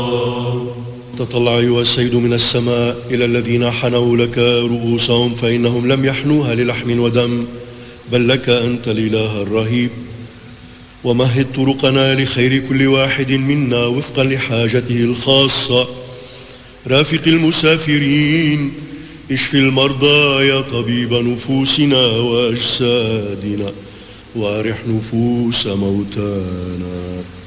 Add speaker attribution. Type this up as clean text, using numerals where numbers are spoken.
Speaker 1: تطلع أيها السيد من السماء إلى الذين حنوا لك رؤوسهم، فإنهم لم يحنوها للحم ودم، بل لك أنت الإله الرهيب. ومهد طرقنا لخير كل واحد منا وفقا لحاجته الخاصة. رافق المسافرين، اشف المرضى يا طبيب نفوسنا وأجسادنا، وارح نفوس موتانا.